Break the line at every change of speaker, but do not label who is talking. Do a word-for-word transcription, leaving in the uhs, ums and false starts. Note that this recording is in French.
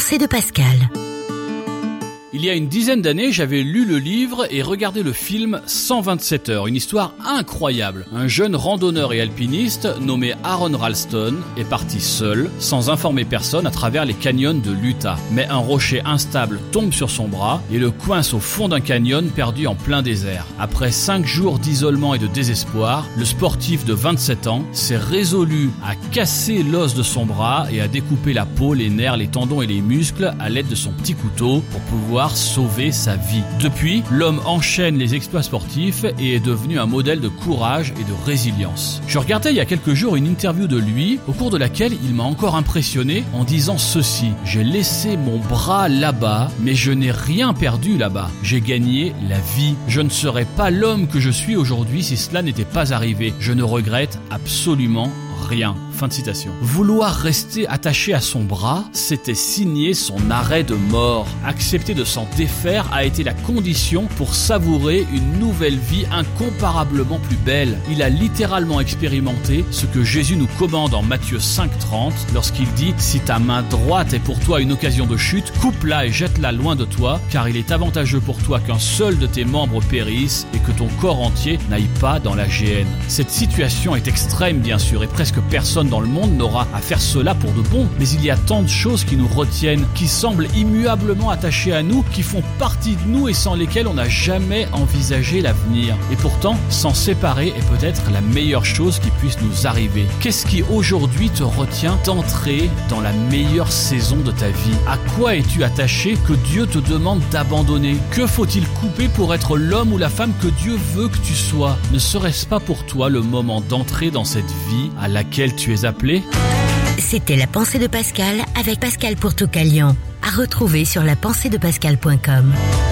pensée de Pascal.
Il y a une dizaine d'années, j'avais lu le livre et regardé le film cent vingt-sept heures, une histoire incroyable. Un jeune randonneur et alpiniste nommé Aron Ralston est parti seul, sans informer personne, à travers les canyons de l'Utah. Mais un rocher instable tombe sur son bras et le coince au fond d'un canyon perdu en plein désert. Après cinq jours d'isolement et de désespoir, le sportif de vingt-sept ans s'est résolu à casser l'os de son bras et à découper la peau, les nerfs, les tendons et les muscles à l'aide de son petit couteau pour pouvoir sauver sa vie. Depuis, l'homme enchaîne les exploits sportifs et est devenu un modèle de courage et de résilience. Je regardais il y a quelques jours une interview de lui, au cours de laquelle il m'a encore impressionné en disant ceci: « J'ai laissé mon bras là-bas, mais je n'ai rien perdu là-bas. J'ai gagné la vie. Je ne serais pas l'homme que je suis aujourd'hui si cela n'était pas arrivé. Je ne regrette absolument rien. » Fin de citation. Vouloir rester attaché à son bras, c'était signer son arrêt de mort. Accepter de s'en défaire a été la condition pour savourer une nouvelle vie incomparablement plus belle. Il a littéralement expérimenté ce que Jésus nous commande en Matthieu cinq trente lorsqu'il dit « Si ta main droite est pour toi une occasion de chute, coupe-la et jette-la loin de toi, car il est avantageux pour toi qu'un seul de tes membres périsse et que ton corps entier n'aille pas dans la géhenne. » Cette situation est extrême bien sûr et presque personne dans le monde n'aura à faire cela pour de bon, mais il y a tant de choses qui nous retiennent, qui semblent immuablement attachées à nous, qui font partie de nous et sans lesquelles on n'a jamais envisagé l'avenir. Et pourtant, s'en séparer est peut-être la meilleure chose qui puisse nous arriver. Qu'est-ce qui aujourd'hui te retient d'entrer dans la meilleure saison de ta vie? À quoi es-tu attaché que Dieu te demande d'abandonner? Que faut-il couper pour être l'homme ou la femme que Dieu veut que tu sois? Ne serait-ce pas pour toi le moment d'entrer dans cette vie à laquelle tu es appelé?
C'était la pensée de Pascal avec Pascal pour Toucalion. À retrouver sur la pensée de pascal point com.